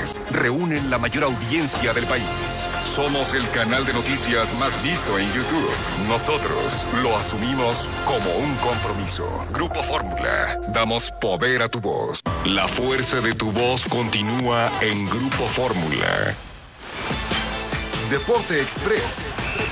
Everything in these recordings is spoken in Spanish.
deportes reúnen la mayor audiencia del país. Somos el canal de noticias más visto en YouTube. Nosotros lo asumimos como un compromiso. Grupo Fórmula. Damos poder a tu voz. La fuerza de tu voz continúa en Grupo Fórmula. Deporte Express.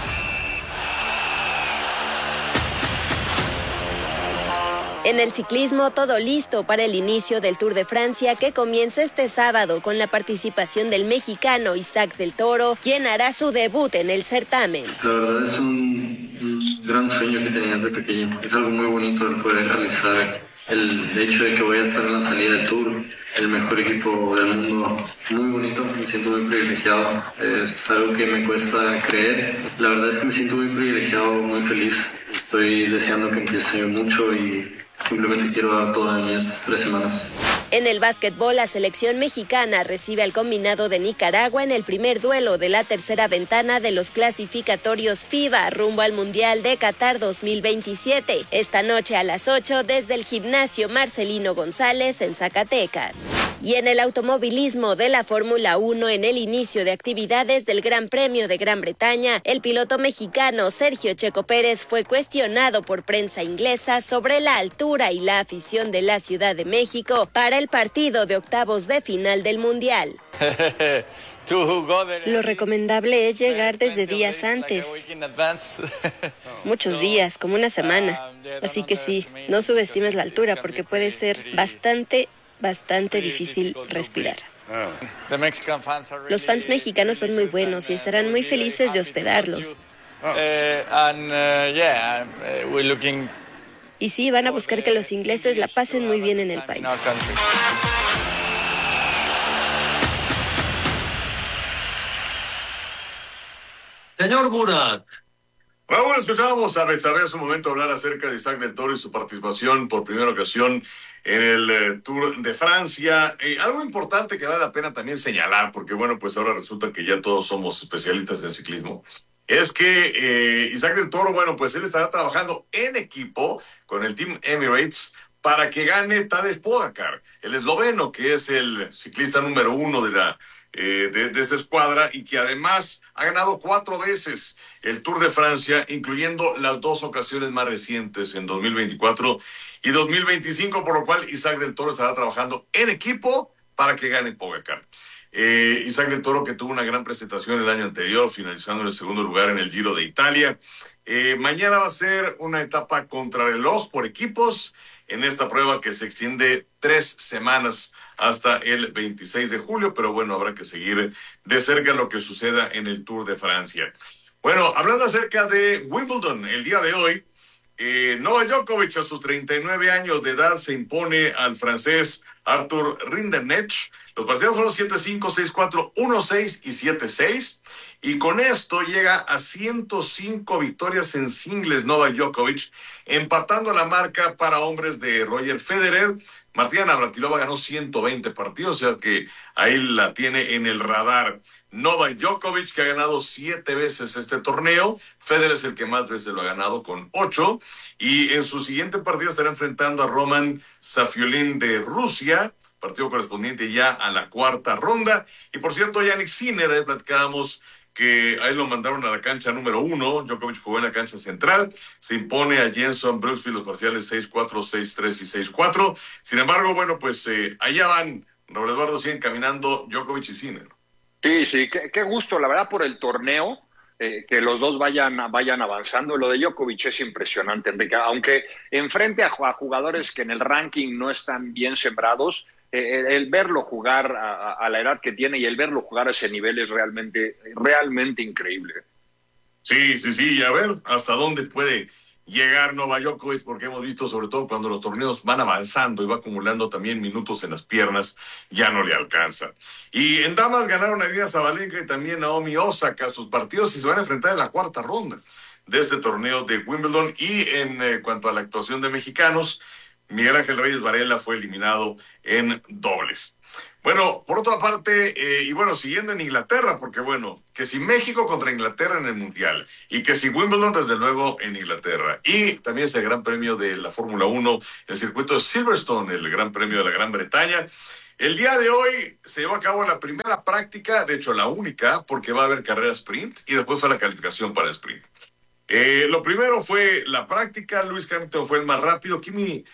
En el ciclismo, todo listo para el inicio del Tour de Francia, que comienza este sábado con la participación del mexicano Isaac del Toro, quien hará su debut en el certamen. La verdad es un gran sueño que tenía desde pequeño. Es algo muy bonito el poder realizar el hecho de que voy a estar en la salida del Tour, el mejor equipo del mundo. Muy bonito, me siento muy privilegiado. Es algo que me cuesta creer. La verdad es que me siento muy privilegiado, muy feliz. Estoy deseando que empiece mucho y simplemente quiero dar todo en estas 3 semanas. En el básquetbol, la selección mexicana recibe al combinado de Nicaragua en el primer duelo de la tercera ventana de los clasificatorios FIBA rumbo al Mundial de Qatar 2027. Esta noche a las 8 desde el gimnasio Marcelino González en Zacatecas. Y en el automovilismo de la Fórmula 1, en el inicio de actividades del Gran Premio de Gran Bretaña, el piloto mexicano Sergio Checo Pérez fue cuestionado por prensa inglesa sobre la altura y la afición de la Ciudad de México para el partido de octavos de final del Mundial. Lo recomendable es llegar desde días antes. Muchos días, como una semana. Así que sí, no subestimes la altura porque puede ser bastante difícil respirar. Los fans mexicanos son muy buenos y estarán muy felices de hospedarlos. Y sí, van a buscar que los ingleses la pasen muy bien en el país. Señor Burak. Bueno, escuchábamos a Betsabe hace un momento hablar acerca de Isaac del Toro y su participación por primera ocasión en el Tour de Francia. Algo importante que vale la pena también señalar, porque bueno, pues ahora resulta que ya todos somos especialistas en ciclismo, es que Isaac del Toro, bueno, pues él estará trabajando en equipo con el Team Emirates para que gane Tadej Pogačar, el esloveno, que es el ciclista número 1 de esta escuadra y que además ha ganado 4 veces el Tour de Francia, incluyendo las 2 ocasiones más recientes en 2024 y 2025, por lo cual Isaac del Toro estará trabajando en equipo para que gane Pogačar. Isaac del Toro, que tuvo una gran presentación el año anterior, finalizando en el segundo lugar en el Giro de Italia. Mañana va a ser una etapa contrarreloj por equipos en esta prueba que se extiende 3 semanas hasta el 26 de julio, pero bueno, habrá que seguir de cerca lo que suceda en el Tour de Francia. Bueno, hablando acerca de Wimbledon, el día de hoy, Novak Djokovic a sus 39 años de edad se impone al francés Arthur Rinderknecht. Los partidos fueron 7-5, 6-4, 1-6 y 7-6. Y con esto llega a 105 victorias en singles Novak Djokovic, empatando la marca para hombres de Roger Federer. Martina Navratilova ganó 120 partidos, o sea que ahí la tiene en el radar. Novak Djokovic, que ha ganado 7 veces este torneo. Federer es el que más veces lo ha ganado, con 8. Y en su siguiente partido estará enfrentando a Roman Safiullin de Rusia, partido correspondiente ya a la 4ª ronda. Y por cierto, Jannik Sinner, ahí platicábamos que a él lo mandaron a la cancha número 1. Djokovic jugó en la cancha central. Se impone a Jenson Brooksby los parciales 6-4, 6-3 y 6-4. Sin embargo, bueno, pues allá van, Raúl Eduardo, siguen caminando Djokovic y Sinner. Sí, qué gusto, la verdad, por el torneo, que los dos vayan avanzando. Lo de Djokovic es impresionante, Enrique, aunque enfrente a jugadores que en el ranking no están bien sembrados, el verlo jugar a la edad que tiene y el verlo jugar a ese nivel es realmente increíble. Sí, y a ver hasta dónde puede llegar Novak Djokovic, porque hemos visto, sobre todo cuando los torneos van avanzando y va acumulando también minutos en las piernas, ya no le alcanza. Y en damas ganaron a Irina Zabalenka y también Naomi Osaka sus partidos y se van a enfrentar en la 4ª ronda de este torneo de Wimbledon. Y en cuanto a la actuación de mexicanos, Miguel Ángel Reyes Varela fue eliminado en dobles. Bueno, por otra parte, y bueno, siguiendo en Inglaterra, porque bueno, que si México contra Inglaterra en el Mundial, y que si Wimbledon, desde luego, en Inglaterra, y también ese Gran Premio de la Fórmula 1, el circuito de Silverstone, el Gran Premio de la Gran Bretaña. El día de hoy se llevó a cabo la primera práctica, de hecho la única, porque va a haber carrera sprint y después fue la calificación para sprint. Lo primero fue la práctica. Lewis Hamilton fue el más rápido. Kimi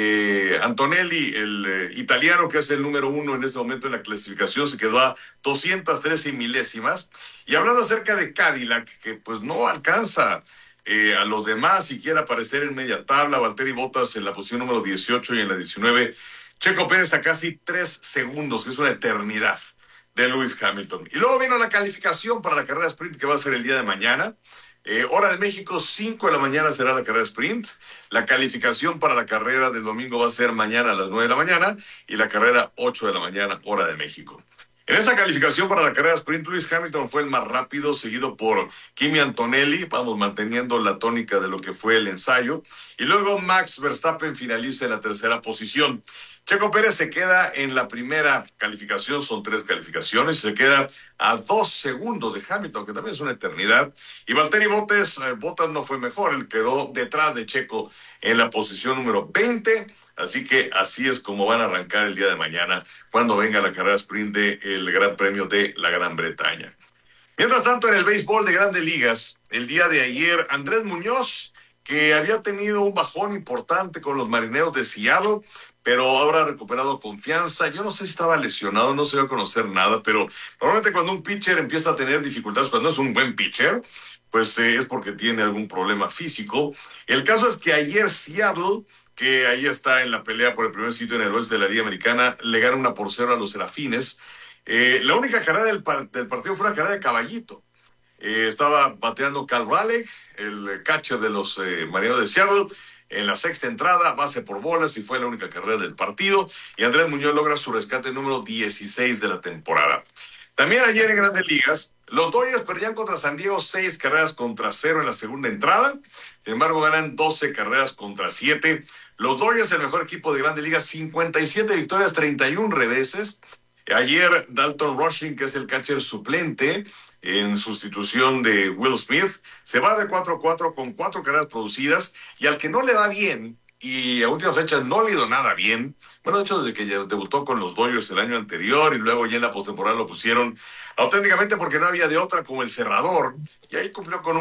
Antonelli, el italiano, que es el número 1 en este momento en la clasificación, se quedó a 213 milésimas. Y hablando acerca de Cadillac, que pues no alcanza a los demás y quiere aparecer en media tabla, Valtteri Bottas en la posición número 18 y en la 19, Checo Pérez a casi 3 segundos, que es una eternidad de Lewis Hamilton. Y luego vino la calificación para la carrera sprint, que va a ser el día de mañana. Hora de México, 5 de la mañana será la carrera sprint. La calificación para la carrera del domingo va a ser mañana a las 9 de la mañana y la carrera 8 de la mañana, hora de México. En esa calificación para la carrera sprint, Lewis Hamilton fue el más rápido, seguido por Kimi Antonelli, vamos manteniendo la tónica de lo que fue el ensayo. Y luego Max Verstappen finaliza en la tercera posición. Checo Pérez se queda en la primera calificación, son 3 calificaciones, se queda a 2 segundos de Hamilton, que también es una eternidad. Y Valtteri Bottas no fue mejor, él quedó detrás de Checo en la posición número 20. Así que así es como van a arrancar el día de mañana cuando venga la carrera sprint del Gran Premio de la Gran Bretaña. Mientras tanto, en el béisbol de Grandes Ligas, el día de ayer, Andrés Muñoz, que había tenido un bajón importante con los Marineros de Seattle, pero ahora ha recuperado confianza. Yo no sé si estaba lesionado, no se va a conocer nada, pero normalmente cuando un pitcher empieza a tener dificultades, cuando no es un buen pitcher, pues es porque tiene algún problema físico. El caso es que ayer Seattle, que ahí está en la pelea por el primer sitio en el oeste de la Liga Americana, le gana 1-0 a los Serafines. La única carrera del partido fue una carrera de caballito. Estaba bateando Cal Raleigh, el catcher de los Marineros de Seattle, en la sexta entrada, base por bolas, y fue la única carrera del partido. Y Andrés Muñoz logra su rescate número 16 de la temporada. También ayer en Grandes Ligas, los Dodgers perdían contra San Diego 6-0 en la segunda entrada. Sin embargo, ganan 12-7. Los Dodgers, el mejor equipo de Grandes Ligas, 57 victorias, 31 reveses. Ayer, Dalton Rushing, que es el catcher suplente, en sustitución de Will Smith, se va de 4-4 con 4 carreras producidas, y al que no le va bien, y a última fecha no le ha ido nada bien, bueno, de hecho desde que debutó con los Dodgers el año anterior, y luego ya en la postemporada lo pusieron auténticamente porque no había de otra como el cerrador, y ahí cumplió con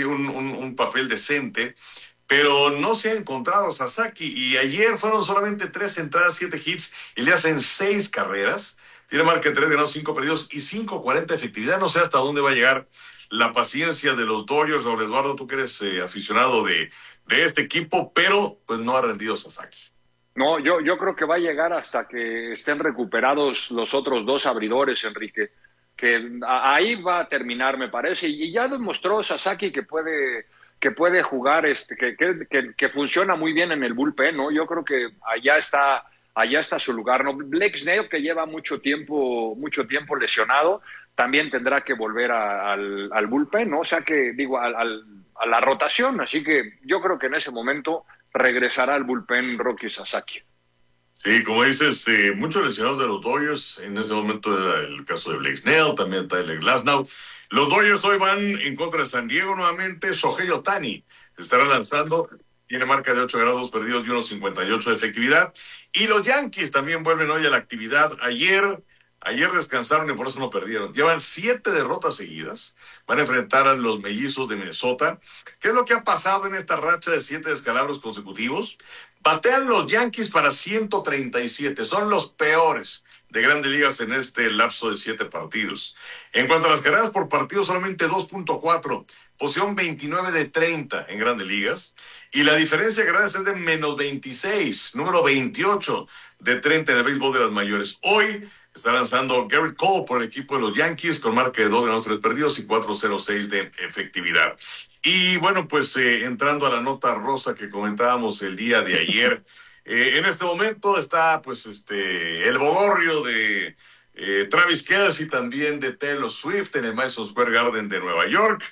un papel decente, pero no se ha encontrado Sasaki, y ayer fueron solamente 3 entradas, 7 hits, y le hacen 6 carreras. Tiene marca de 3 ganados, 5 perdidos y 5.40 efectividad. No sé hasta dónde va a llegar la paciencia de los Dodgers. Raúl Eduardo, tú que eres aficionado de este equipo, pero pues no ha rendido Sasaki. No, yo creo que va a llegar hasta que estén recuperados los otros 2 abridores, Enrique, que ahí va a terminar, me parece, y ya demostró Sasaki que puede jugar, que funciona muy bien en el bullpen, ¿no? Yo creo que allá está su lugar, ¿no? Blake Snell, que lleva mucho tiempo lesionado, también tendrá que volver al bullpen, ¿no? O sea que, digo, a la rotación, así que yo creo que en ese momento regresará al bullpen Roki Sasaki. Sí, como dices, muchos lesionados de los Dodgers, en ese momento era el caso de Blake Snell, también Tyler Glasnow. Los Dodgers hoy van en contra de San Diego nuevamente. Shohei Ohtani estará lanzando, tiene marca de 8 ganados, 2 perdidos y 1.58 de efectividad. Y los Yankees también vuelven hoy a la actividad. Ayer descansaron y por eso no perdieron. Llevan 7 derrotas seguidas. Van a enfrentar a los Mellizos de Minnesota. ¿Qué es lo que ha pasado en esta racha de 7 descalabros consecutivos? Batean los Yankees para 137. Son los peores de Grandes Ligas en este lapso de 7 partidos. En cuanto a las carreras por partido, solamente 2.4. Posición 29 de 30 en Grandes Ligas. Y la diferencia de carreras es de menos 26. Número 28 de 30 en el béisbol de las mayores. Hoy está lanzando Garrett Cole por el equipo de los Yankees con marca de 2 ganados, 3 perdidos y 4.06 de efectividad. Y bueno, pues entrando a la nota rosa que comentábamos el día de ayer, en este momento está pues el bodorrio de Travis Kelce y también de Taylor Swift en el Madison Square Garden de Nueva York.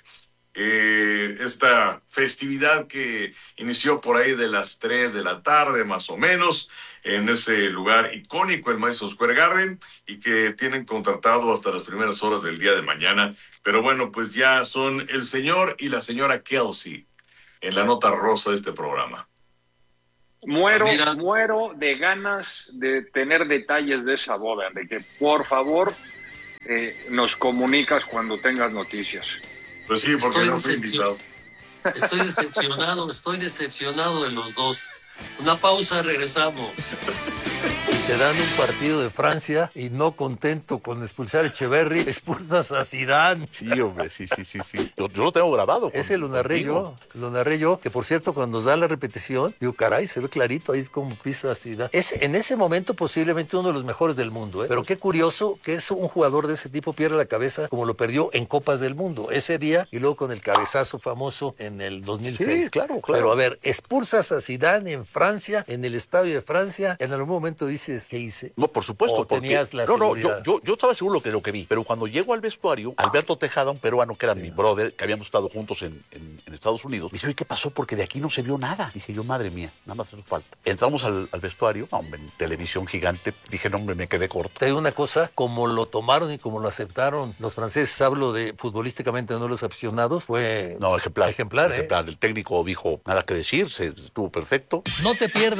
Esta festividad que inició por ahí de las 3 de la tarde más o menos en ese lugar icónico, el Madison Square Garden, y que tienen contratado hasta las primeras horas del día de mañana. Pero bueno, pues ya son el señor y la señora Kelce en la nota rosa de este programa. Muero de ganas de tener detalles de esa boda, Enrique. Por favor, nos comunicas cuando tengas noticias. Pues sí, porque no fui invitado. Estoy decepcionado de los dos. Una pausa, regresamos. Te dan un partido de Francia y no contento con expulsar a Echeverri, expulsas a Zidane. Sí, hombre, sí. Yo lo tengo grabado. Ese lo narré yo, que por cierto, cuando nos da la repetición, digo, caray, se ve clarito, ahí es como pisa Zidane. Es en ese momento posiblemente uno de los mejores del mundo, ¿eh? Pero qué curioso que es un jugador de ese tipo pierde la cabeza como lo perdió en Copas del Mundo, ese día y luego con el cabezazo famoso en el 2006. Sí, claro. Pero a ver, expulsas a Zidane en Francia, en el estadio de Francia, en algún momento dices, ¿qué hice? No, por supuesto. Tenías la seguridad. Yo estaba seguro de lo que vi, pero cuando llego al vestuario, Alberto Tejada, un peruano que era mi brother, que habíamos estado juntos en Estados Unidos, me dice, oye, ¿qué pasó? Porque de aquí no se vio nada. Dije yo, madre mía, nada más hace falta. Entramos al vestuario, no, hombre, en televisión gigante, dije, no, hombre, me quedé corto. Te digo una cosa, como lo tomaron y como lo aceptaron los franceses, hablo de futbolísticamente, no los aficionados, fue... No, ejemplar. Ejemplar. El técnico dijo, nada que decir, estuvo perfecto. No te pierdas